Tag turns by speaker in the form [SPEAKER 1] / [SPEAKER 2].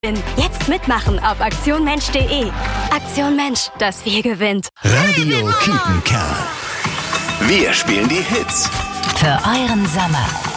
[SPEAKER 1] Jetzt mitmachen auf aktionmensch.de. Aktion Mensch, das Wir gewinnt.
[SPEAKER 2] Radio Kietenkerl. Wir spielen die Hits.
[SPEAKER 3] Für euren Sommer.